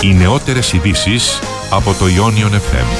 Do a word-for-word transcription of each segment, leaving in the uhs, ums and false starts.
Οι νεότερες ειδήσεις από το Ionion εφ εμ.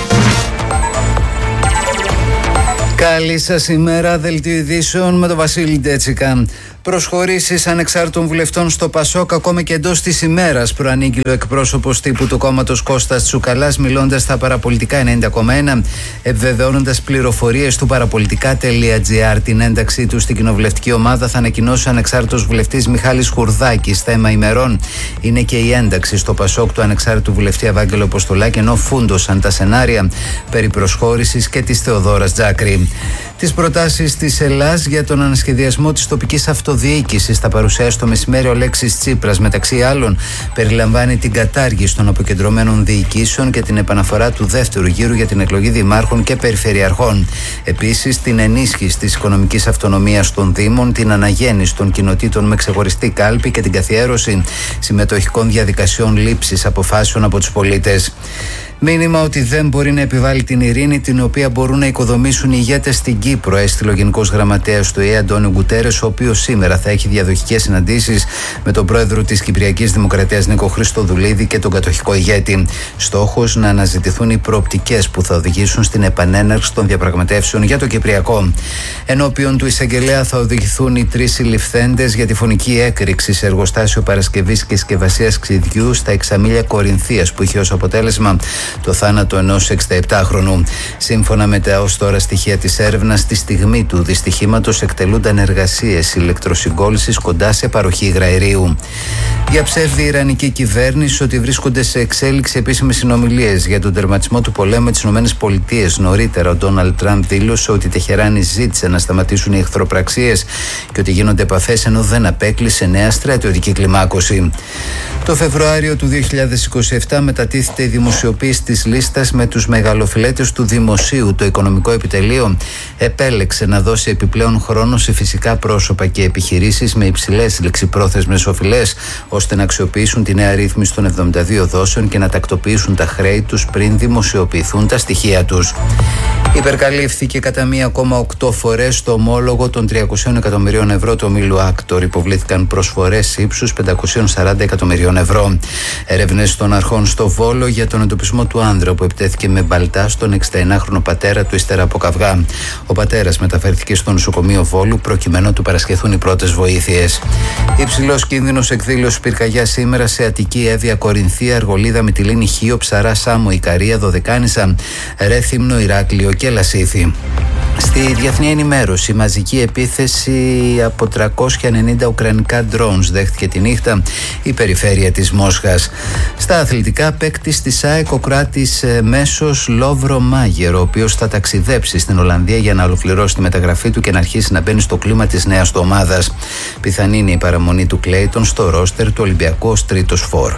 Καλή σας ημέρα, δελτίο ειδήσεων με τον Βασίλη Ντέτσικα. Προσχωρήσεις ανεξάρτητων βουλευτών στο ΠΑΣΟΚ ακόμα και εντός της ημέρας, προανήγγειλε ο εκπρόσωπος τύπου του κόμματος Κώστας Τσουκαλάς, μιλώντας στα παραπολιτικά ενενήντα κόμμα ένα, επιβεβαιώνοντας πληροφορίες του παραπολιτικά τελεία τζι άρ. Την ένταξή του στην κοινοβουλευτική ομάδα θα ανακοινώσει ο ανεξάρτητος βουλευτής Μιχάλης Χουρδάκης. Θέμα ημερών είναι και η ένταξη στο ΠΑΣΟΚ του ανεξάρτητου βουλευτή Ευάγγελο Αποστολάκη, ενώ φούντωσαν τα σενάρια περί προσχώρησης και της Θεοδόρας Τζάκρη. Τις προτάσεις της Ελλάς για τον ανασχεδιασμό της τοπικής αυτοδιοίκησης θα παρουσιάσει το μεσημέρι ο Λέξης Τσίπρας. Μεταξύ άλλων, περιλαμβάνει την κατάργηση των αποκεντρωμένων διοικήσεων και την επαναφορά του δεύτερου γύρου για την εκλογή δημάρχων και περιφερειαρχών. Επίσης, την ενίσχυση της οικονομικής αυτονομίας των Δήμων, την αναγέννηση των κοινοτήτων με ξεχωριστή κάλπη και την καθιέρωση συμμετοχικών διαδικασιών λήψης αποφάσεων από τους πολίτες. Μήνυμα ότι δεν μπορεί να επιβάλλει την ειρήνη την οποία μπορούν να οικοδομήσουν οι ηγέτες στην Κύπρο, έστειλε ο Γενικός Γραμματέας του ΟΗΕ Αντώνιο Γκουτέρες, ο οποίος σήμερα θα έχει διαδοχικές συναντήσεις με τον πρόεδρο της Κυπριακής Δημοκρατίας Νίκο Χριστοδουλίδη και τον κατοχικό ηγέτη. Στόχος να αναζητηθούν οι προοπτικές που θα οδηγήσουν στην επανέναρξη των διαπραγματεύσεων για το Κυπριακό. Ενώπιον του εισαγγελέα θα οδηγηθούν οι τρεις συλληφθέντες για τη φωνική έκρηξη σε εργοστάσιο παρασκευής και συσκευασίας ξυδιού στα Εξαμήλια Κορινθίας, που είχε ως αποτέλεσμα το θάνατο ενός εξηνταεπτάχρονου. Σύμφωνα με τα ως τώρα στοιχεία της έρευνας, στη στιγμή του δυστυχήματος εκτελούνταν εργασίες ηλεκτροσυγκόλλησης κοντά σε παροχή υγραερίου. Διαψεύδει η Ιρανική κυβέρνηση ότι βρίσκονται σε εξέλιξη επίσημες συνομιλίες για τον τερματισμό του πολέμου με τις ΗΠΑ. Νωρίτερα, ο Ντόναλντ Τραμπ δήλωσε ότι η Τεχεράνη ζήτησε να σταματήσουν οι εχθροπραξίες και ότι γίνονται επαφές, ενώ δεν απέκλεισε νέα στρατιωτική κλιμάκωση. Το Φεβρουάριο του δύο χιλιάδες είκοσι επτά μετατίθεται η δημοσιοποίηση της λίστας με τους μεγαλοφιλέτες του δημοσίου. Το Οικονομικό Επιτελείο επέλεξε να δώσει επιπλέον χρόνο σε φυσικά πρόσωπα και επιχειρήσεις με υψηλές λεξιπρόθεσμες οφειλές, ώστε να αξιοποιήσουν τη νέα ρύθμιση των εβδομήντα δύο δόσεων και να τακτοποιήσουν τα χρέη τους πριν δημοσιοποιηθούν τα στοιχεία τους. Υπερκαλύφθηκε κατά μία κόμμα οκτώ φορές το ομόλογο των τριακοσίων εκατομμυρίων ευρώ του ομίλου Άκτορ. Υποβλήθηκαν προσφορές ύψους πεντακόσια σαράντα εκατομμυρίων ευρώ. Έρευνες των αρχών στο Βόλο για τον εντοπισμό του άνδρα που επιτέθηκε με μπαλτά στον εξηνταενάχρονο πατέρα του ύστερα από καυγά. Ο πατέρας μεταφέρθηκε στο νοσοκομείο Βόλου προκειμένου να του παρασχεθούν οι πρώτες βοήθειες. Υψηλός κίνδυνος εκδήλωση πυρκαγιά σήμερα σε Αττική, Εύβοια, Κορινθία, Αργολίδα, Μυτιλήνη, Χίο, Ψαρά, Σάμο, Ικαρία, Δωδεκάνησα, Ρέθυμνο, Ηράκλειο και Λασίθι. Στη διεθνή ενημέρωση, μαζική επίθεση από τριακόσια ενενήντα ουκρανικά drones δέχτηκε τη νύχτα η περιφέρεια της Μόσχας. Στα αθλητικά, παίκτης της ΑΕΚ ο Κράτης Μέσος Λόβρο Μάγερ, ο οποίος θα ταξιδέψει στην Ολλανδία για να ολοκληρώσει τη μεταγραφή του και να αρχίσει να μπαίνει στο κλίμα της νέας του ομάδας. Πιθανή είναι η παραμονή του Κλέιτον στο ρόστερ του Ολυμπιακού ως τρίτος φορ.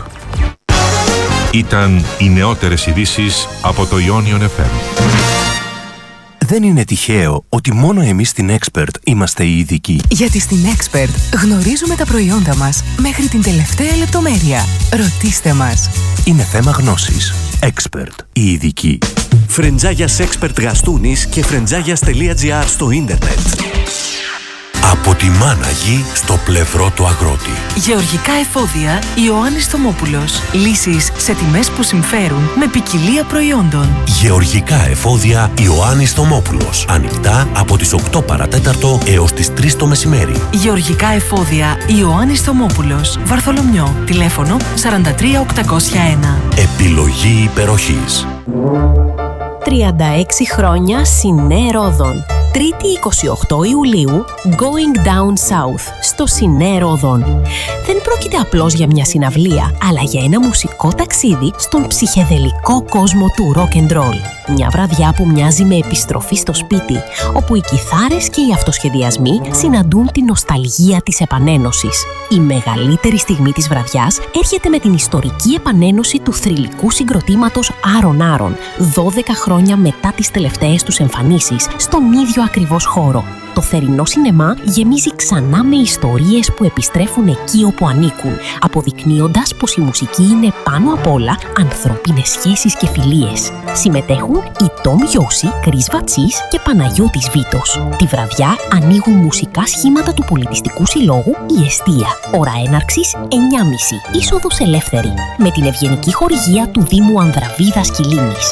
Ήταν οι νεότερες ειδήσεις από το Ionion εφ εμ. Δεν είναι τυχαίο ότι μόνο εμείς στην Expert είμαστε οι ειδικοί. Γιατί στην Expert γνωρίζουμε τα προϊόντα μας μέχρι την τελευταία λεπτομέρεια. Ρωτήστε μας. Είναι θέμα γνώσης. Expert, οι ειδικοί. Φρεντζάγιας Expert Γαστούνης και φρεντζάγιας τελεία τζι άρ στο ίντερνετ. Από τη Μάναγη στο πλευρό του αγρότη. Γεωργικά εφόδια Ιωάννης Θωμόπουλος. Λύσεις σε τιμές που συμφέρουν με ποικιλία προϊόντων. Γεωργικά εφόδια Ιωάννης Θωμόπουλος. Ανοιχτά από τις οκτώ παρατέταρτο έως τις τρεις το μεσημέρι. Γεωργικά εφόδια Ιωάννης Θωμόπουλος. Βαρθολομιό. Τηλέφωνο σαράντα τρία οκτακόσια ένα. Επιλογή υπεροχής. τριάντα έξι χρόνια Σινέ Ρόδων. Τρίτη εικοστή ογδόη Ιουλίου, Going Down South, στο Σινέ Ρόδων. Δεν πρόκειται απλώς για μια συναυλία, αλλά για ένα μουσικό ταξίδι στον ψυχεδελικό κόσμο του rock and roll. Μια βραδιά που μοιάζει με επιστροφή στο σπίτι, όπου οι κιθάρες και οι αυτοσχεδιασμοί συναντούν την νοσταλγία της επανένωσης. Η μεγαλύτερη στιγμή της βραδιάς έρχεται με την ιστορική επανένωση του θρυλικού συγκροτήματος Άρον Άρον, δώδεκα χρόνια μετά τις τελευταίες τους εμφανίσεις, στον ίδιο ακριβώς χώρο. Το θερινό σινεμά γεμίζει ξανά με ιστορίες που επιστρέφουν εκεί όπου ανήκουν, αποδεικνύοντας πως η μουσική είναι πάνω απ' όλα ανθρώπινες σχέσεις και φιλίες. Συμμετέχουν οι Τόμ Γιώση, Κρίς Βατσής και Παναγιώτης Βίτος. Τη βραδιά ανοίγουν μουσικά σχήματα του Πολιτιστικού Συλλόγου «Η Εστία». Ώρα έναρξης εννιά και μισή, είσοδος ελεύθερη, με την ευγενική χορηγία του Δήμου Ανδραβίδας Κιλίνης.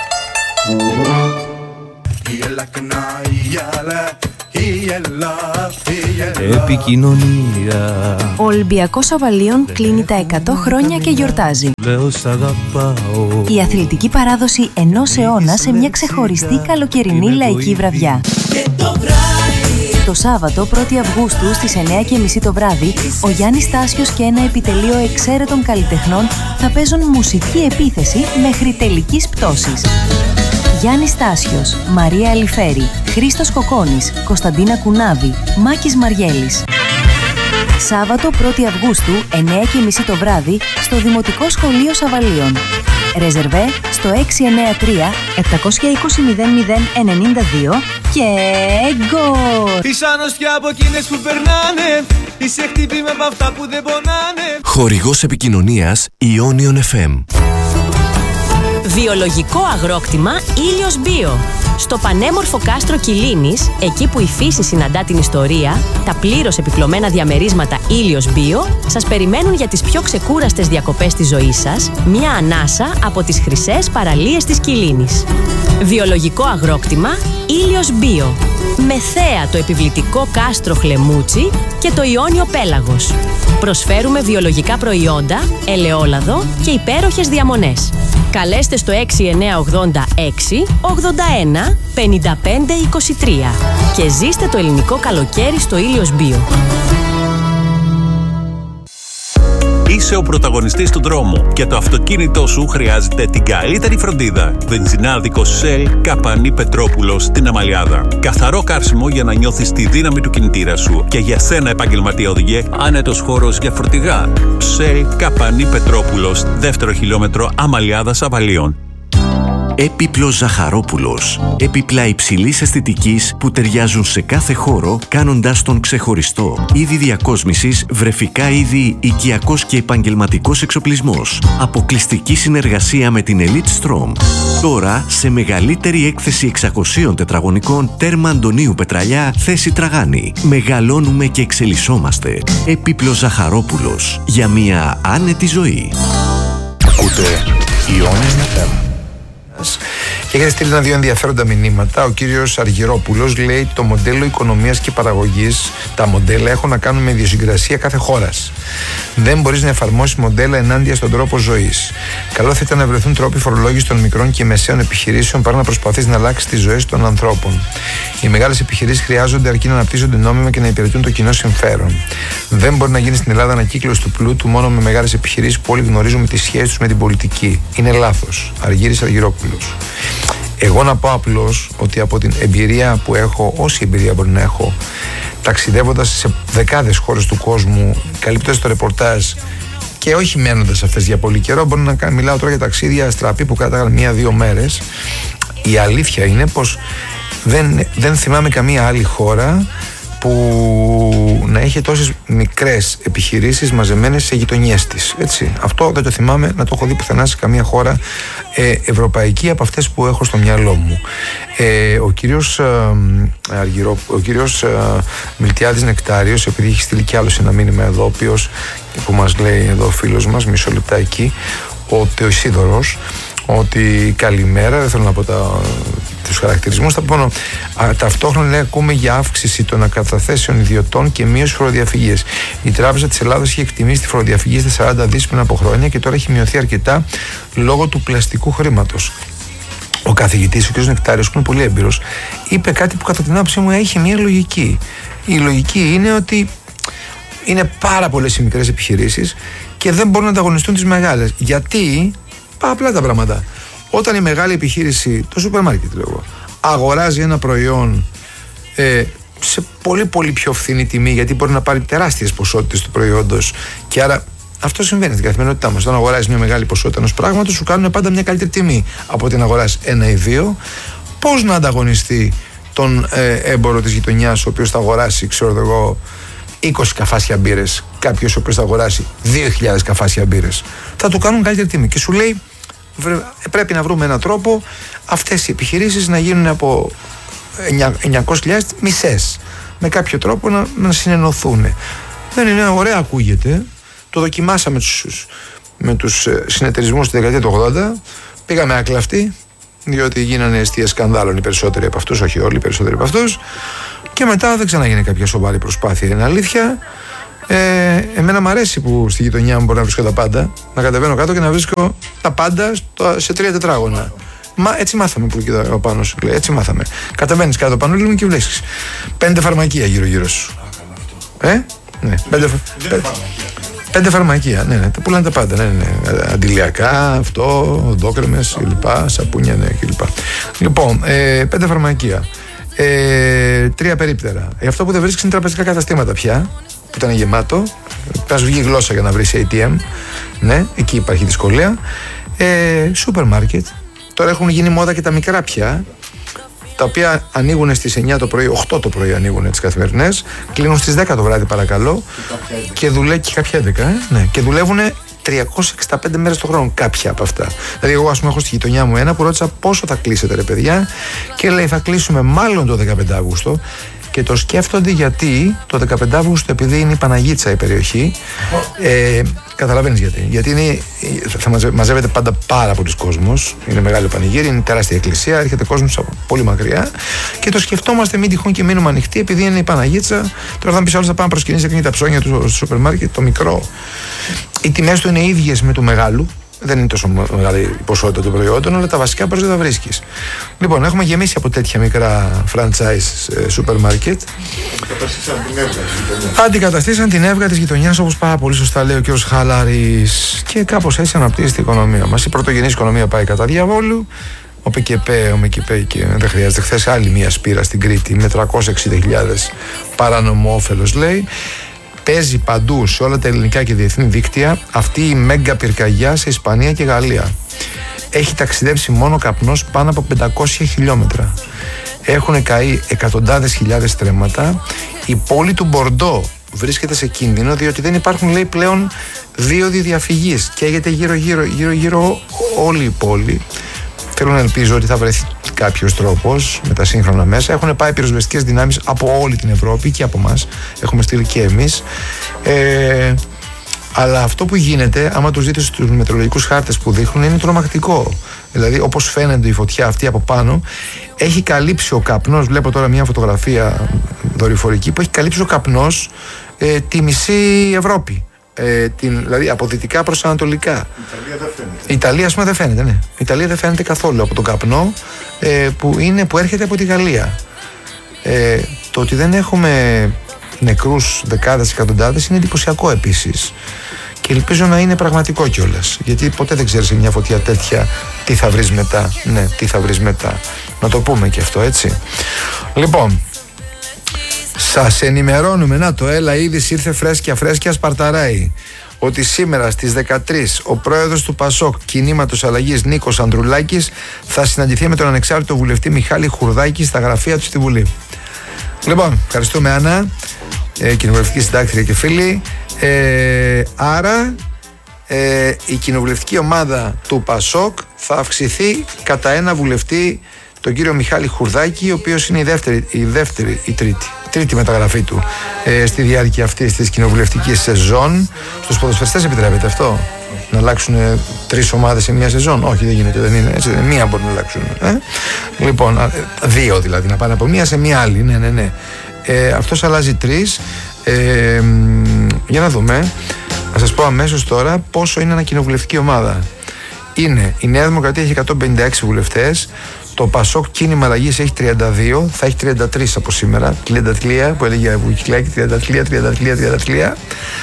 Επικοινωνία. Ο Ολυμπιακός Αβαλίων κλείνει τα εκατό χρόνια και γιορτάζει. Λέω σ' αγαπάω. Η αθλητική παράδοση ενός αιώνα σε μια ξεχωριστή καλοκαιρινή λαϊκή βραδιά. Το Σάββατο πρώτη Αυγούστου στις εννιά και μισή το βράδυ, ο Γιάννης Στάσιος και ένα επιτελείο εξαίρετων καλλιτεχνών θα παίζουν μουσική επίθεση μέχρι τελικής πτώσης. Γιάννης Στάσιος, Μαρία Αλιφέρη, Χρήστος Κοκόνης, Κωνσταντίνα Κουνάβη, Μάκης Μαριέλης. Σάββατο πρώτη Αυγούστου, εννιά και μισή το βράδυ, στο Δημοτικό Σχολείο Σαβαλίων. Ρεζερβέ στο έξι εννιά τρία επτακόσια είκοσι μηδέν μηδέν ενενήντα δύο και γκολ! Είσαι άνοστια από εκείνες που περνάνε. Είσαι χτύπημα από αυτά που δεν πονάνε. Χορηγός επικοινωνίας Ionion εφ εμ. Βιολογικό αγρόκτημα Ήλιος Bio. Στο πανέμορφο κάστρο Κιλίνης, εκεί που η φύση συναντά την ιστορία, τα πλήρως επιπλωμένα διαμερίσματα Ήλιος Bio σας περιμένουν για τις πιο ξεκούραστες διακοπές της ζωής σας, μια ανάσα από τις χρυσές παραλίες της Κιλίνης. Βιολογικό αγρόκτημα Ήλιος Bio. Με θέα το επιβλητικό κάστρο Χλεμούτσι και το Ιόνιο Πέλαγος. Προσφέρουμε βιολογικά προϊόντα, ελαιόλαδο και υπέροχες διαμονές. Καλέστε στο έξι εννιά ογδόντα έξι ογδόντα ένα πενήντα πέντε είκοσι τρία και ζήστε το ελληνικό καλοκαίρι στο Ήλιος Bio. Είσαι ο πρωταγωνιστής του δρόμου και το αυτοκίνητό σου χρειάζεται την καλύτερη φροντίδα. Βενζινάδικο Shell Καπανή Πετρόπουλος στην Αμαλιάδα. Καθαρό κάρσιμο για να νιώθεις τη δύναμη του κινητήρα σου. Και για σένα, επαγγελματία οδηγέ, άνετος χώρος για φορτηγά. Shell Καπανή Πετρόπουλος, δεύτερο χιλιόμετρο Αμαλιάδας Αβαλίων. Έπιπλος Ζαχαρόπουλος. Έπιπλα υψηλής αισθητικής που ταιριάζουν σε κάθε χώρο, κάνοντάς τον ξεχωριστό. Είδη διακόσμησης, βρεφικά είδη, οικιακός και επαγγελματικός εξοπλισμός. Αποκλειστική συνεργασία με την Elite Strom. Τώρα σε μεγαλύτερη έκθεση εξακοσίων τετραγωνικών, τέρμα Αντωνίου Πετραλιά, θέση Τραγάνη. Μεγαλώνουμε και εξελισσόμαστε. Έπιπλος Ζαχαρόπουλος. Για μια άνετη ζωή. Ακούτε Ionion εφ εμ. Και έχετε στείλει ένα-δύο ενδιαφέροντα μηνύματα. Ο κύριος Αργυρόπουλος λέει: το μοντέλο οικονομίας και παραγωγής, τα μοντέλα έχουν να κάνουν με ιδιοσυγκρασία κάθε χώρας. Δεν μπορείς να εφαρμόσεις μοντέλα ενάντια στον τρόπο ζωής. Καλό θα ήταν να βρεθούν τρόποι φορολόγησης των μικρών και μεσαίων επιχειρήσεων παρά να προσπαθείς να αλλάξεις τις ζωές των ανθρώπων. Οι μεγάλες επιχειρήσεις χρειάζονται αρκεί να αναπτύσσονται νόμιμα και να υπηρετούν το κοινό συμφέρον. Δεν μπορεί να γίνει στην Ελλάδα ανακύκλωση του πλούτου μόνο με μεγάλες επιχειρήσεις που όλοι γνωρίζουμε τις σχέσεις τους με την πολιτική. Είναι λάθος. Αργύρης Αργυρόπουλος. Εγώ να πω απλώς ότι από την εμπειρία που έχω, όση εμπειρία μπορεί να έχω, ταξιδεύοντας σε δεκάδες χώρες του κόσμου, καλύπτοντας το ρεπορτάζ και όχι μένοντας αυτές για πολύ καιρό, μπορεί να μιλάω τώρα για ταξίδια στραπή που κράταγαν μία-δύο μέρες. Η αλήθεια είναι πως δεν, δεν θυμάμαι καμία άλλη χώρα που να έχει τόσες μικρές επιχειρήσεις μαζεμένες σε γειτονιές της. Έτσι. Αυτό δεν το θυμάμαι να το έχω δει πουθενά σε καμία χώρα ε, ευρωπαϊκή από αυτές που έχω στο μυαλό μου. Ε, ο κύριος, ε, Αργυρό, ο κύριος ε, Μιλτιάδης Νεκτάριος, επειδή έχει στείλει κι άλλος ένα μήνυμα εδώ, οποίος, που μας λέει εδώ ο φίλος μας, μισό λεπτάκι, ο Θεοσίδωρος, ότι καλημέρα, δεν θέλω να πω τα, τους χαρακτηρισμούς, θα πω μόνο α, ταυτόχρονα λέει, ακούμε για αύξηση των ακαταθέσεων ιδιωτών και μείωση φοροδιαφυγής. Η Τράπεζα της Ελλάδας είχε εκτιμήσει τη φοροδιαφυγή στα σαράντα δις πριν από χρόνια και τώρα έχει μειωθεί αρκετά λόγω του πλαστικού χρήματος. Ο καθηγητής, ο κ. Νεκτάριος, που είναι πολύ έμπειρος, είπε κάτι που κατά την άποψή μου έχει μια λογική. Η λογική είναι ότι είναι πάρα πολλές οι μικρές επιχειρήσεις και δεν μπορούν να ανταγωνιστούν τις μεγάλες. Γιατί? Απλά τα πράγματα. Όταν η μεγάλη επιχείρηση, το σούπερ μάρκετ λέω, αγοράζει ένα προϊόν ε, σε πολύ πολύ πιο φθηνή τιμή, γιατί μπορεί να πάρει τεράστιες ποσότητες του προϊόντος, και άρα αυτό συμβαίνει στην καθημερινότητά μας. Όταν αγοράζεις μια μεγάλη ποσότητα ενός πράγματος, σου κάνουν πάντα μια καλύτερη τιμή από ότι να αγοράσεις ένα ή δύο. Πώς να ανταγωνιστεί τον ε, έμπορο της γειτονιάς, ο οποίος θα αγοράσει, ξέρω εγώ, είκοσι καφάσια μπύρες, κάποιος ο οποίος θα αγοράσει δύο χιλιάδες καφάσια μπύρες. Θα του κάνουν καλύτερη τιμή και σου λέει πρέπει να βρούμε έναν τρόπο αυτές οι επιχειρήσεις να γίνουν από εννιακόσιες χιλιάδες μισές, με κάποιο τρόπο να, να συνενωθούν. Δεν είναι ωραία, ακούγεται. Το δοκιμάσαμε τους, με τους συνεταιρισμούς στη δεκαετία του ογδόντα. Πήγαμε άκλαυτοι, διότι γίνανε αιστείες σκανδάλων οι περισσότεροι από αυτούς, όχι όλοι οι περισσότεροι από αυτούς. Και μετά δεν ξαναγίνει κάποια σοβαρή προσπάθεια. Είναι αλήθεια. Ε, εμένα μου αρέσει που στη γειτονιά μου μπορώ να βρίσκω τα πάντα. Να κατεβαίνω κάτω και να βρίσκω τα πάντα στο, σε τρία τετράγωνα. Μα έτσι μάθαμε που κοιτάει ο πάνω σου. Έτσι μάθαμε. Κατεβαίνεις κάτω πάνω λίγο και βρίσκεις πέντε φαρμακεία γύρω-γύρω σου. Ε, ναι, πέντε, πέντε, πέντε φαρμακεία. Ναι, ναι, τα πουλάνε τα πάντα. Ναι, ναι. Αντιλιακά, αυτό, οδόκρεμες κλπ. Σαπούνια, ναι, κλπ. Λοιπόν, ε, πέντε φαρμακεία. Ε, τρία περίπτερα. Ε, αυτό που δεν βρίσκεις είναι τραπεζικά καταστήματα πια, που ήταν γεμάτο. Θα σου βγει γλώσσα για να βρεις έι τι εμ. Ναι, εκεί υπάρχει δυσκολία. Ε, σούπερ μάρκετ. Τώρα έχουν γίνει μόδα και τα μικρά πια, τα οποία ανοίγουν στις εννιά το πρωί, οκτώ το πρωί ανοίγουν τις καθημερινές, κλείνουν στις δέκα το βράδυ παρακαλώ, και, δουλε... και κάποια έντεκα, ε? Ναι, και δουλεύουν τριακόσιες εξήντα πέντε μέρες το χρόνο κάποια από αυτά. Δηλαδή, εγώ, ας πούμε, έχω στη γειτονιά μου ένα που ρώτησα πόσο θα κλείσετε, ρε παιδιά, και λέει θα κλείσουμε μάλλον το δεκαπέντε Αυγούστου. Και το σκέφτονται γιατί το δεκαπέντε Αυγούστου, επειδή είναι η Παναγίτσα η περιοχή, ε, καταλαβαίνεις γιατί. Γιατί είναι, θα μαζεύεται πάντα πάρα πολλοί κόσμος, είναι μεγάλο πανηγύρι, είναι τεράστια εκκλησία, έρχεται κόσμος από πολύ μακριά και το σκεφτόμαστε μην τυχόν και μείνουμε ανοιχτοί επειδή είναι η Παναγίτσα. Τώρα θα μου πεις άλλος θα πάμε να προσκυνήσει εκείνη τα ψώνια του στο σούπερ μάρκετ, το μικρό. Οι τιμές του είναι ίδιες με του μεγάλου. Δεν είναι τόσο μεγάλη η ποσότητα των προϊόντων, αλλά τα βασικά πώς δεν τα βρίσκεις. Λοιπόν, έχουμε γεμίσει από τέτοια μικρά franchise σούπερ μάρκετ. Αντικαταστήσαν την έβγα της γειτονιάς, όπως πάρα πολύ σωστά λέει ο κ. Χαλάρης. Και κάπως έτσι αναπτύσσεται η οικονομία μας. Η πρωτογενής οικονομία πάει κατά διαβόλου. Ο ΠΚΠ, ο ΜΚΠ και δεν χρειάζεται. Χθες άλλη μία σπήρα στην Κρήτη με τριακόσιες εξήντα χιλιάδες παράνομο όφελος, λέει. Παίζει παντού σε όλα τα ελληνικά και διεθνή δίκτυα αυτή η μέγκα πυρκαγιά σε Ισπανία και Γαλλία. Έχει ταξιδέψει μόνο καπνός πάνω από πεντακόσια χιλιόμετρα. Έχουν καεί εκατοντάδες χιλιάδες στρέμματα. Η πόλη του Μπορντό βρίσκεται σε κίνδυνο διότι δεν υπάρχουν, λέει, πλέον δίωδοι διαφυγής. Καίγεται γύρω-γύρω γύρω-γύρω όλη η πόλη. Θέλω να ελπίζω ότι θα βρεθεί κάποιος τρόπος με τα σύγχρονα μέσα. Έχουν πάει πυροσβεστικές δυνάμεις από όλη την Ευρώπη και από εμάς. Έχουμε στείλει και εμείς. Ε, αλλά αυτό που γίνεται, άμα τους δείτε στους μετεωρολογικούς χάρτες που δείχνουν, είναι τρομακτικό. Δηλαδή, όπως φαίνεται η φωτιά αυτή από πάνω, έχει καλύψει ο καπνός. Βλέπω τώρα μια φωτογραφία δορυφορική που έχει καλύψει ο καπνός ε, τη μισή Ευρώπη. Ε, την, δηλαδή από δυτικά προς ανατολικά. Η Ιταλία δεν φαίνεται. Η Ιταλία, ας πούμε, δεν φαίνεται, ναι. Η Ιταλία δεν φαίνεται καθόλου από τον καπνό ε, που, είναι, που έρχεται από τη Γαλλία. Ε, το ότι δεν έχουμε νεκρούς δεκάδες εκατοντάδες είναι εντυπωσιακό επίσης. Και ελπίζω να είναι πραγματικό κιόλας. Γιατί ποτέ δεν ξέρεις σε μια φωτιά τέτοια τι θα βρεις μετά. Ναι, τι θα βρεις μετά. Να το πούμε και αυτό, έτσι. Λοιπόν, σας ενημερώνουμε, να το έλα είδηση ήρθε φρέσκια φρέσκια Σπαρταράη, ότι σήμερα στις δεκατρείς ο πρόεδρος του ΠΑΣΟΚ Κινήματος Αλλαγής Νίκος Ανδρουλάκης θα συναντηθεί με τον ανεξάρτητο βουλευτή Μιχάλη Χουρδάκη στα γραφεία του στη Βουλή. Λοιπόν, ευχαριστούμε Άννα, ε, κοινοβουλευτική συντάκτρια και φίλη. Ε, άρα ε, η κοινοβουλευτική ομάδα του ΠΑΣΟΚ θα αυξηθεί κατά ένα βουλευτή, τον κύριο Μιχάλη Χουρδάκη, ο οποίος είναι η δεύτερη, η δεύτερη, η τρίτη, τρίτη μεταγραφή του ε, στη διάρκεια αυτής της κοινοβουλευτικής σεζόν. Στους ποδοσφαιριστές επιτρέπεται αυτό, να αλλάξουν ε, τρεις ομάδες σε μια σεζόν? Όχι, δεν γίνεται, δεν είναι έτσι, δεν, μία μπορεί να αλλάξουν. Ε? Λοιπόν, ε, δύο δηλαδή, να πάνε από μία σε μία άλλη. Ναι, ναι, ναι. Ε, αυτός αλλάζει τρεις. Ε, για να δούμε, να σας πω αμέσως τώρα πόσο είναι ένα κοινοβουλευτική ομάδα. Είναι, η Νέα Δημοκρατία έχει εκατόν πενήντα έξι βουλευτές. Το ΠΑΣΟΚ Κίνημα Αλλαγής έχει τριάντα δύο, θα έχει τριάντα τρία από σήμερα. τριάντα τρία που έλεγε που κυκλάκι, τριάντα τρία, τριάντα τρία, τριάντα τρία.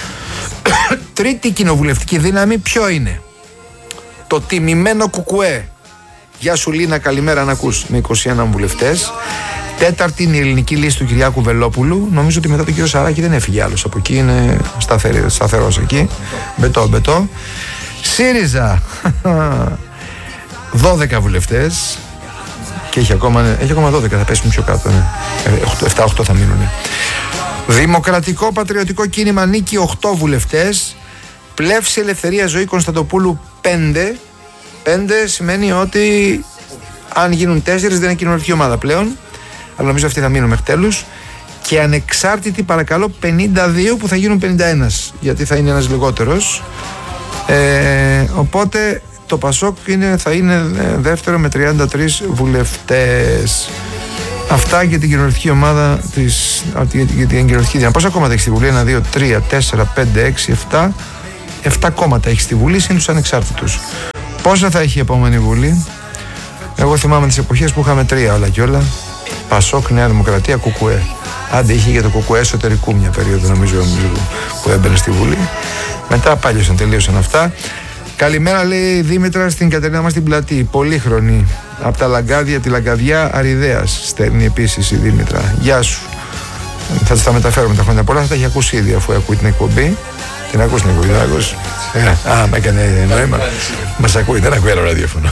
Τρίτη κοινοβουλευτική δύναμη ποιο είναι? Το τιμημένο Κουκουέ. Γεια σου Λίνα, καλημέρα να ακούς, με είκοσι ένα βουλευτές. Τέταρτη είναι η ελληνική λύση του Κυριάκου Βελόπουλου. Νομίζω ότι μετά τον κύριο Σαράκη δεν έφυγε άλλος από εκεί, είναι σταθερός εκεί. Μπετό, μπετό. ΣΥΡΙΖΑ δώδεκα βουλευτές. Και έχει ακόμα, έχει ακόμα δώδεκα, θα πέσουν πιο κάτω. Ναι. επτά οχτώ θα μείνουν. Δημοκρατικό Πατριωτικό Κίνημα Νίκη οκτώ βουλευτές. Πλεύση Ελευθερία Ζωή Κωνσταντοπούλου πέντε. πέντε σημαίνει ότι αν γίνουν τέσσερις δεν είναι κοινωνική ομάδα πλέον. Αλλά νομίζω αυτοί θα μείνουν μέχρι τέλους. Και ανεξάρτητοι παρακαλώ πενήντα δύο που θα γίνουν πενήντα ένα. Γιατί θα είναι ένας λιγότερος. Ε, οπότε το Πασόκ είναι, θα είναι δεύτερο με τριάντα τρεις βουλευτές. Αυτά για την κοινωνική ομάδα της, για την κοινωνική δύναμη. Πόσα κόμματα έχει στη Βουλή? ένα, δύο, τρία, τέσσερα, πέντε, έξι, επτά. επτά κόμματα έχει στη Βουλή, συν τους ανεξάρτητους. Πόσα θα έχει η επόμενη Βουλή? Εγώ θυμάμαι τις εποχές που είχαμε τρία όλα και όλα. Πασόκ, Νέα Δημοκρατία, Κουκουέ. Άντε είχε και το Κουκουέ εσωτερικού μια περίοδο νομίζω που έμπαινε στη Βουλή. Μετά πάλιωσαν, τελείωσαν αυτά. Καλημέρα λέει η Δήμητρα στην Κατερίνα μας την Πλατή. Πολύχρονη. Από τα Λαγκάδια, τη Λαγκαδιά Αριδέας. Στέλνει επίσης η Δήμητρα. Γεια σου. Θα τα μεταφέρουμε τα χρόνια πολλά. Θα τα έχει ακούσει ήδη αφού ακούει την εκπομπή. Την ακούς την εκπομπή, δεν ακούς? Α, με έκανε νόημα. Μας ακούει, δεν ακούει άλλο ραδιόφωνο.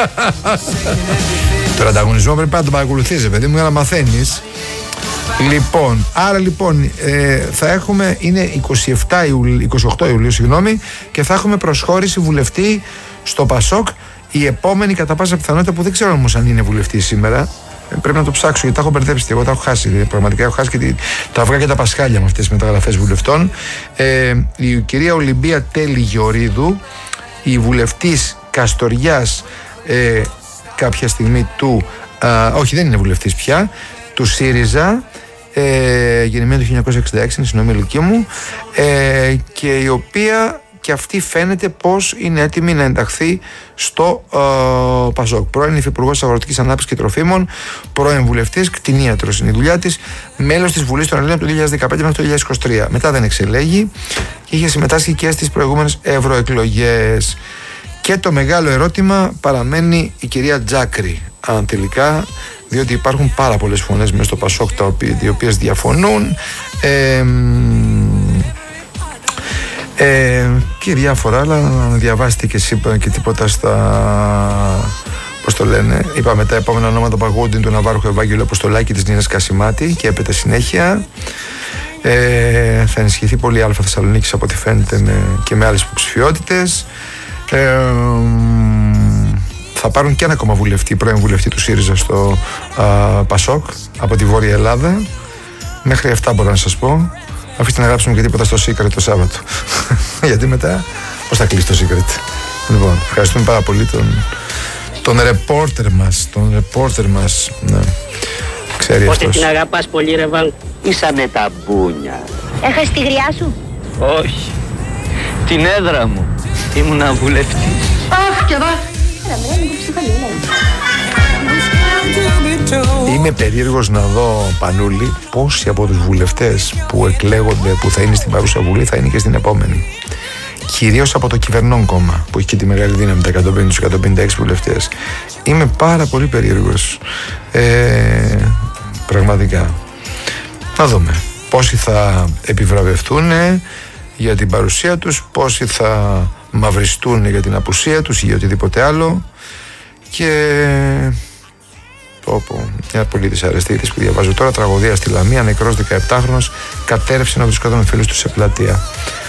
Τον ανταγωνισμό πρέπει να τον παρακολουθείς, παιδί μου, για να μαθαίνεις. Λοιπόν, άρα λοιπόν ε, θα έχουμε, είναι είκοσι επτά Ιουλίου, είκοσι οκτώ Ιουλίου συγγνώμη, και θα έχουμε προσχώρηση βουλευτή στο Πασόκ. Η επόμενη κατά πάσα πιθανότητα, που δεν ξέρω όμως αν είναι βουλευτή σήμερα, ε, πρέπει να το ψάξω γιατί τα έχω μπερδέψει και εγώ, τα έχω χάσει. Πραγματικά έχω χάσει και τη, τα αυγά και τα πασχάλια με αυτές τις μεταγραφές βουλευτών. Ε, η κυρία Ολυμπία Τέλη Γεωρίδου, η βουλευτής Καστοριάς ε, κάποια στιγμή του, α, όχι δεν είναι βουλευτής πια, του ΣΥΡΙΖΑ, ε, γεννημένη το χίλια εννιακόσια εξήντα έξι, είναι η συνομιλική μου, ε, και η οποία και αυτή φαίνεται πως είναι έτοιμη να ενταχθεί στο ε, Πασόκ. Πρώην Υφυπουργός Αγροτικής Ανάπτυξης και Τροφίμων, πρώην βουλευτής, κτηνίατρος είναι η δουλειά της, μέλος της Βουλής των Ελλήνων από το δύο χιλιάδες δεκαπέντε μέχρι το δύο χιλιάδες είκοσι τρία. Μετά δεν εξελέγει και είχε συμμετάσχει και στις προηγούμενες ευρωεκλογές. Και το μεγάλο ερώτημα παραμένει η κυρία Τζάκρη, αν τελικά, διότι υπάρχουν πάρα πολλές φωνές μέσα στο Πασόκ οι οποίες διαφωνούν ε, ε, και διάφορα άλλα. Διαβάστε και εσύ και τίποτα στα, πώς το λένε, είπαμε τα επόμενα ονόματα Παγούντιν, του Ναβάρχου Ευάγγελου Αποστολάκη, της Νίνας Κασιμάτη και έπεται συνέχεια. Ε, θα ενισχυθεί πολύ Αλφα Θεσσαλονίκης από ό,τι φαίνεται με, και με άλλες υποψηφιότητες. Ε, θα πάρουν και ένα ακόμα βουλευτή, πρώην βουλευτή του ΣΥΡΙΖΑ στο α, Πασόκ από τη Βόρεια Ελλάδα. Μέχρι εφτά μπορώ να σας πω. Αφήστε να γράψουμε και τίποτα στο Secret το Σάββατο. Γιατί μετά πώς θα κλείσει το Secret? Λοιπόν, ευχαριστούμε πάρα πολύ τον, τον ρεπόρτερ μας, τον ρεπόρτερ μας, ναι. Ξέρει Πότε αυτός. την αγαπάς πολύ ρε Βαλ? Ήσανε τα μπούνια. Έχασες τη γριά σου? Όχι. Την έδρα μου. Ήμουνα βουλευτής. Αχ, και εδώ. Είμαι περίεργος να δω, Πανούλη, πόσοι από τους βουλευτές που εκλέγονται, που θα είναι στην παρούσα Βουλή, θα είναι και στην επόμενη. Κυρίως από το κυβερνών κόμμα, που έχει και τη μεγάλη δύναμη, τα εκατόν πενήντα εκατόν πενήντα έξι βουλευτές. Είμαι πάρα πολύ περίεργος. Ε, πραγματικά. Να δούμε πόσοι θα επιβραβευτούν για την παρουσία τους, πόσοι θα μαυριστούν για την απουσία τους ή για οτιδήποτε άλλο. Και πω, πω, μια πολύ δυσαρεστή είδηση που διαβάζω τώρα. Τραγωδία στη Λαμία, νεκρός δεκαεπτάχρονος κατέρευσε να βρισκόταν με φίλους του σε πλατεία.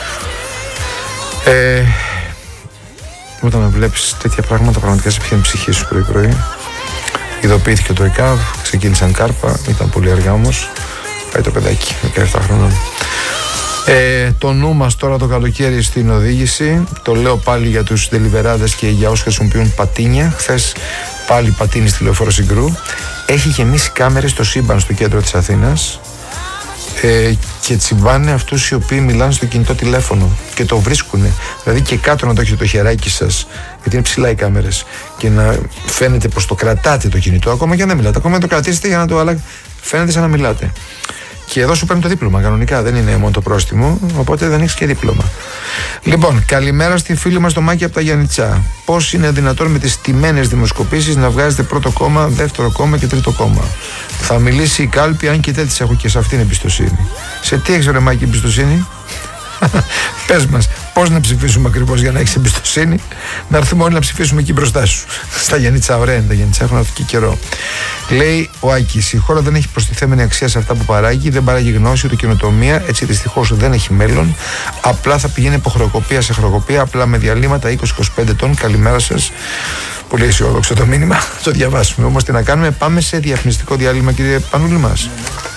Ε, όταν με βλέπεις τέτοια πράγματα, πραγματικά σε πιάνει η ψυχή σου πρωί πρωί. Ειδοποιήθηκε το ΕΚΑΒ, ξεκίνησαν κάρπα, ήταν πολύ αργά όμως. Πάει το παιδάκι, δεκαεπτά χρονών. Ε, το νου μας τώρα το καλοκαίρι στην οδήγηση. Το λέω πάλι για τους δελιβεράδες και για όσους χρησιμοποιούν πατίνια. Χθες πάλι πατίνι στη Λεωφόρο Συγκρού. Έχει γεμίσει κάμερες στο σύμπαν στο κέντρο της Αθήνας. Ε, και τσιμπάνε αυτούς οι οποίοι μιλάνε στο κινητό τηλέφωνο και το βρίσκουνε. Δηλαδή και κάτω να το έχετε το χεράκι σας, γιατί είναι ψηλά οι κάμερες, και να φαίνεται πως το κρατάτε το κινητό, ακόμα και αν δεν μιλάτε. Ακόμα να το κρατήσετε για να το αλλάξετε, φαίνεται σαν να μιλάτε. Και εδώ σου παίρνει το δίπλωμα κανονικά, δεν είναι μόνο το πρόστιμο, οπότε δεν έχεις και δίπλωμα. Λοιπόν, καλημέρα στη φίλη μας το Μάκη από τα Γιαννιτσά. Πώς είναι δυνατόν με τις τιμένες δημοσκοπήσεις να βγάζετε πρώτο κόμμα, δεύτερο κόμμα και τρίτο κόμμα? Θα μιλήσει η κάλπη, αν και δεν της έχω και σε αυτήν εμπιστοσύνη. Σε τι έχεις ρε Μάκη εμπιστοσύνη? Πες μας, Πώς να ψηφίσουμε ακριβώς για να έχεις εμπιστοσύνη? Να έρθουμε όλοι να ψηφίσουμε εκεί μπροστά σου. Στα Γιάννητσα, ωραία είναι τα Γιάννητσα, έχουν αυτό και καιρό. Λέει ο Άκης, η χώρα δεν έχει προστιθέμενη αξία σε αυτά που παράγει, δεν παράγει γνώση ούτε καινοτομία, έτσι δυστυχώς δεν έχει μέλλον. Απλά θα πηγαίνει από χρεοκοπία σε χρεοκοπία, απλά με διαλύματα είκοσι με είκοσι πέντε ετών. Καλημέρα σας. Πολύ αισιόδοξο το μήνυμα, το διαβάσουμε. Όμως τι να κάνουμε, πάμε σε διαφημιστικό διάλειμμα, κύριε Πανούλη μας.